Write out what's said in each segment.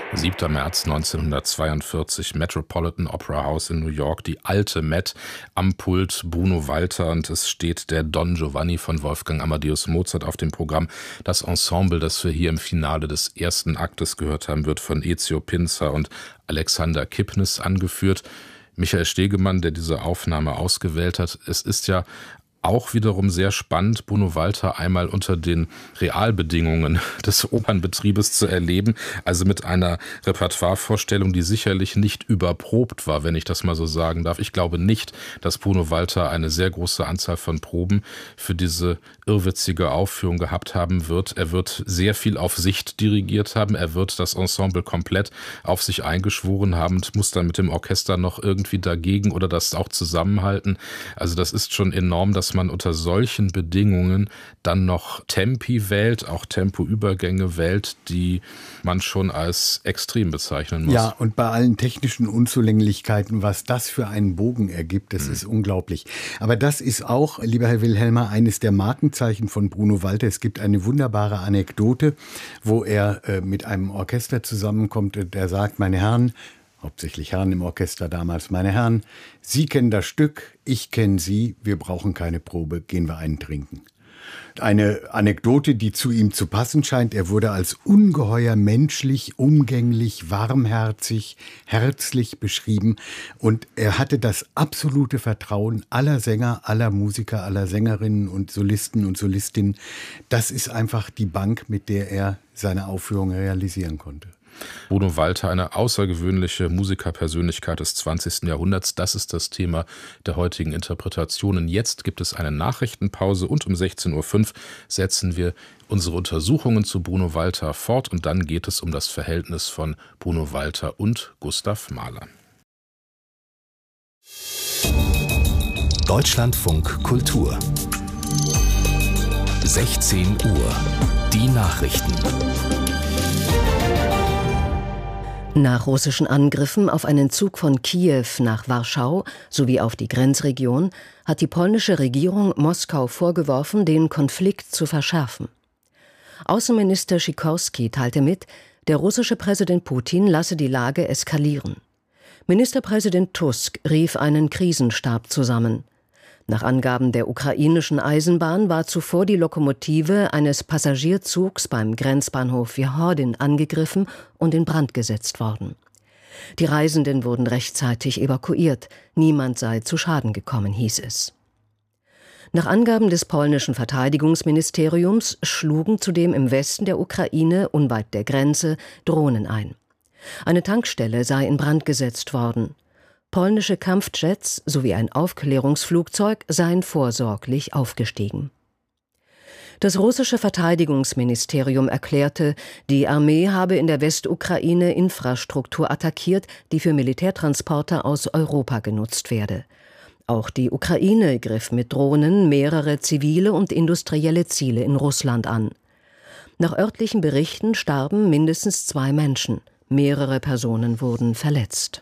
7. März 1942, Metropolitan Opera House in New York, die alte Met, am Pult Bruno Walter, und es steht der Don Giovanni von Wolfgang Amadeus Mozart auf dem Programm. Das Ensemble, das wir hier im Finale des ersten Aktes gehört haben, wird von Ezio Pinzer und Alexander Kipnis angeführt. Michael Stegemann, der diese Aufnahme ausgewählt hat, es ist ja auch wiederum sehr spannend, Bruno Walter einmal unter den Realbedingungen des Opernbetriebes zu erleben, also mit einer Repertoirevorstellung, die sicherlich nicht überprobt war, wenn ich das mal so sagen darf. Ich glaube nicht, dass Bruno Walter eine sehr große Anzahl von Proben für diese irrwitzige Aufführung gehabt haben wird. Er wird sehr viel auf Sicht dirigiert haben, er wird das Ensemble komplett auf sich eingeschworen haben und muss dann mit dem Orchester noch irgendwie dagegen oder das auch zusammenhalten. Also das ist schon enorm, dass man unter solchen Bedingungen dann noch Tempi wählt, auch Tempoübergänge wählt, die man schon als extrem bezeichnen muss. Ja, und bei allen technischen Unzulänglichkeiten, was das für einen Bogen ergibt, das ist unglaublich. Aber das ist auch, lieber Herr Wilhelmer, eines der Markenzeichen von Bruno Walter. Es gibt eine wunderbare Anekdote, wo er mit einem Orchester zusammenkommt und er sagt, meine Herren, hauptsächlich Herren im Orchester damals, meine Herren, Sie kennen das Stück, ich kenne Sie, wir brauchen keine Probe, gehen wir einen trinken. Eine Anekdote, die zu ihm zu passen scheint. Er wurde als ungeheuer menschlich, umgänglich, warmherzig, herzlich beschrieben. Und er hatte das absolute Vertrauen aller Sänger, aller Musiker, aller Sängerinnen und Solisten und Solistinnen. Das ist einfach die Bank, mit der er seine Aufführung realisieren konnte. Bruno Walter, eine außergewöhnliche Musikerpersönlichkeit des 20. Jahrhunderts. Das ist das Thema der heutigen Interpretationen. Jetzt gibt es eine Nachrichtenpause und um 16:05 Uhr setzen wir unsere Untersuchungen zu Bruno Walter fort und dann geht es um das Verhältnis von Bruno Walter und Gustav Mahler. Deutschlandfunk Kultur 16 Uhr. Die Nachrichten. Nach russischen Angriffen auf einen Zug von Kiew nach Warschau sowie auf die Grenzregion hat die polnische Regierung Moskau vorgeworfen, den Konflikt zu verschärfen. Außenminister Sikorski teilte mit, der russische Präsident Putin lasse die Lage eskalieren. Ministerpräsident Tusk rief einen Krisenstab zusammen. Nach Angaben der ukrainischen Eisenbahn war zuvor die Lokomotive eines Passagierzugs beim Grenzbahnhof Jehordin angegriffen und in Brand gesetzt worden. Die Reisenden wurden rechtzeitig evakuiert. Niemand sei zu Schaden gekommen, hieß es. Nach Angaben des polnischen Verteidigungsministeriums schlugen zudem im Westen der Ukraine, unweit der Grenze, Drohnen ein. Eine Tankstelle sei in Brand gesetzt worden. Polnische Kampfjets sowie ein Aufklärungsflugzeug seien vorsorglich aufgestiegen. Das russische Verteidigungsministerium erklärte, die Armee habe in der Westukraine Infrastruktur attackiert, die für Militärtransporter aus Europa genutzt werde. Auch die Ukraine griff mit Drohnen mehrere zivile und industrielle Ziele in Russland an. Nach örtlichen Berichten starben mindestens 2 Menschen. Mehrere Personen wurden verletzt.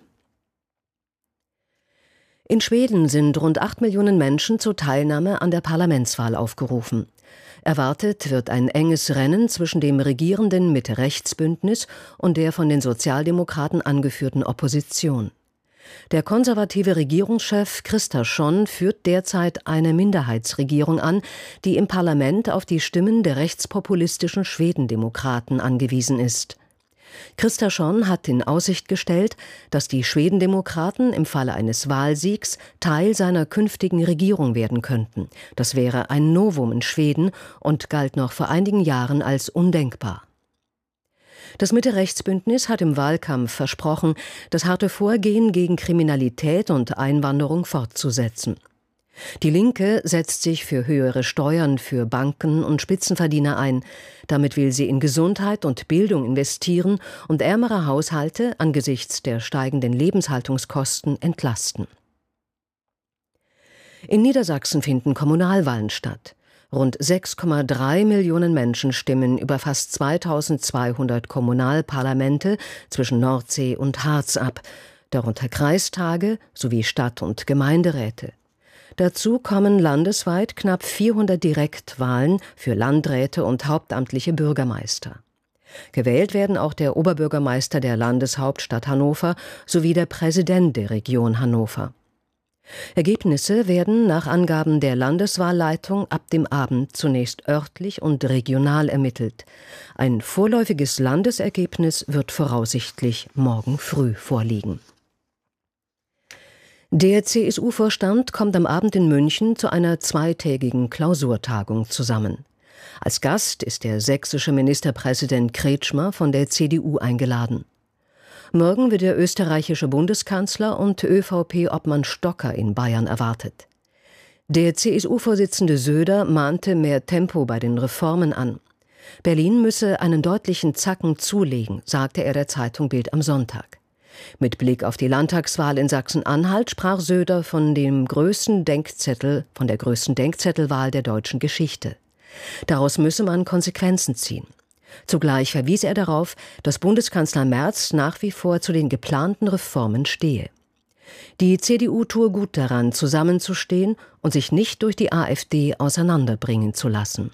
In Schweden sind rund 8 Millionen Menschen zur Teilnahme an der Parlamentswahl aufgerufen. Erwartet wird ein enges Rennen zwischen dem regierenden Mitte-Rechts-Bündnis und der von den Sozialdemokraten angeführten Opposition. Der konservative Regierungschef Kristersson führt derzeit eine Minderheitsregierung an, die im Parlament auf die Stimmen der rechtspopulistischen Schwedendemokraten angewiesen ist. Kristersson hat in Aussicht gestellt, dass die Schwedendemokraten im Falle eines Wahlsiegs Teil seiner künftigen Regierung werden könnten. Das wäre ein Novum in Schweden und galt noch vor einigen Jahren als undenkbar. Das Mitte-Rechts-Bündnis hat im Wahlkampf versprochen, das harte Vorgehen gegen Kriminalität und Einwanderung fortzusetzen. Die Linke setzt sich für höhere Steuern für Banken und Spitzenverdiener ein. Damit will sie in Gesundheit und Bildung investieren und ärmere Haushalte angesichts der steigenden Lebenshaltungskosten entlasten. In Niedersachsen finden Kommunalwahlen statt. Rund 6,3 Millionen Menschen stimmen über fast 2200 Kommunalparlamente zwischen Nordsee und Harz ab, darunter Kreistage sowie Stadt- und Gemeinderäte. Dazu kommen landesweit knapp 400 Direktwahlen für Landräte und hauptamtliche Bürgermeister. Gewählt werden auch der Oberbürgermeister der Landeshauptstadt Hannover sowie der Präsident der Region Hannover. Ergebnisse werden nach Angaben der Landeswahlleitung ab dem Abend zunächst örtlich und regional ermittelt. Ein vorläufiges Landesergebnis wird voraussichtlich morgen früh vorliegen. Der CSU-Vorstand kommt am Abend in München zu einer zweitägigen Klausurtagung zusammen. Als Gast ist der sächsische Ministerpräsident Kretschmer von der CDU eingeladen. Morgen wird der österreichische Bundeskanzler und ÖVP-Obmann Stocker in Bayern erwartet. Der CSU-Vorsitzende Söder mahnte mehr Tempo bei den Reformen an. Berlin müsse einen deutlichen Zacken zulegen, sagte er der Zeitung Bild am Sonntag. Mit Blick auf die Landtagswahl in Sachsen-Anhalt sprach Söder von der größten Denkzettelwahl der deutschen Geschichte. Daraus müsse man Konsequenzen ziehen. Zugleich verwies er darauf, dass Bundeskanzler Merz nach wie vor zu den geplanten Reformen stehe. Die CDU tue gut daran, zusammenzustehen und sich nicht durch die AfD auseinanderbringen zu lassen.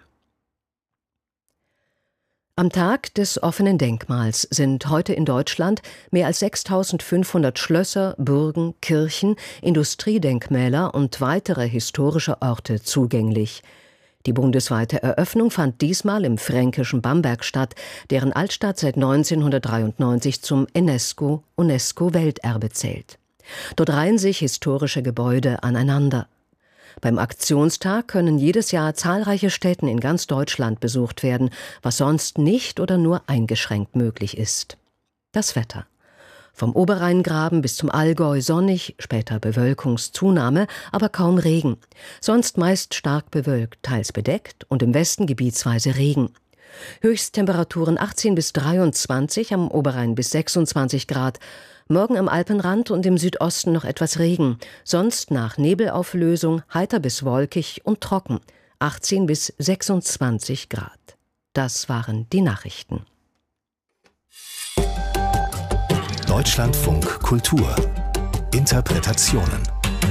Am Tag des offenen Denkmals sind heute in Deutschland mehr als 6.500 Schlösser, Burgen, Kirchen, Industriedenkmäler und weitere historische Orte zugänglich. Die bundesweite Eröffnung fand diesmal im fränkischen Bamberg statt, deren Altstadt seit 1993 zum UNESCO-Welterbe zählt. Dort reihen sich historische Gebäude aneinander. Beim Aktionstag können jedes Jahr zahlreiche Stätten in ganz Deutschland besucht werden, was sonst nicht oder nur eingeschränkt möglich ist. Das Wetter. Vom Oberrheingraben bis zum Allgäu sonnig, später Bewölkungszunahme, aber kaum Regen. Sonst meist stark bewölkt, teils bedeckt und im Westen gebietsweise Regen. Höchsttemperaturen 18 bis 23, am Oberrhein bis 26 Grad. Morgen am Alpenrand und im Südosten noch etwas Regen. Sonst nach Nebelauflösung heiter bis wolkig und trocken. 18 bis 26 Grad. Das waren die Nachrichten. Deutschlandfunk Kultur. Interpretationen.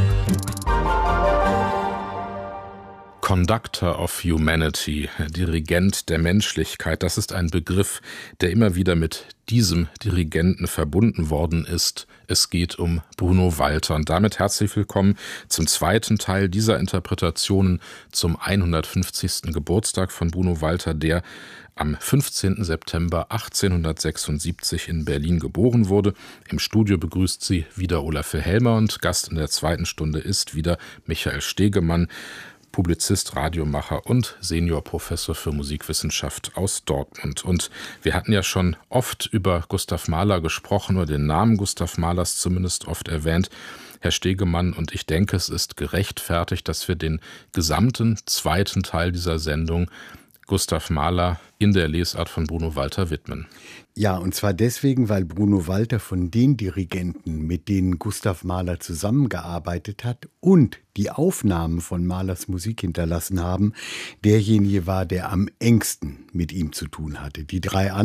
Conductor of Humanity, Dirigent der Menschlichkeit, das ist ein Begriff, der immer wieder mit diesem Dirigenten verbunden worden ist. Es geht um Bruno Walter und damit herzlich willkommen zum zweiten Teil dieser Interpretationen zum 150. Geburtstag von Bruno Walter, der am 15. September 1876 in Berlin geboren wurde. Im Studio begrüßt sie wieder Olaf Wilhelmer und Gast in der zweiten Stunde ist wieder Michael Stegemann, Publizist, Radiomacher und Seniorprofessor für Musikwissenschaft aus Dortmund. Und wir hatten ja schon oft über Gustav Mahler gesprochen, oder den Namen Gustav Mahlers zumindest oft erwähnt, Herr Stegemann, und ich denke, es ist gerechtfertigt, dass wir den gesamten zweiten Teil dieser Sendung Gustav Mahler in der Lesart von Bruno Walter widmen. Ja, und zwar deswegen, weil Bruno Walter von den Dirigenten, mit denen Gustav Mahler zusammengearbeitet hat und die Aufnahmen von Mahlers Musik hinterlassen haben, derjenige war, der am engsten mit ihm zu tun hatte. Die drei